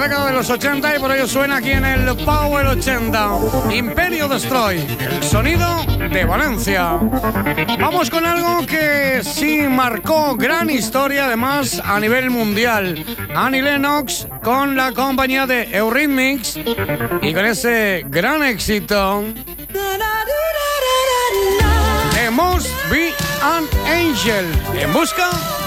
década de los 80 y por ello suena aquí en el Power 80. Imperio Destroy, el sonido de Valencia. Vamos con algo que sí marcó gran historia además a nivel mundial. Annie Lennox con la compañía de Eurythmics y con ese gran éxito The Must Be an Angel, en busca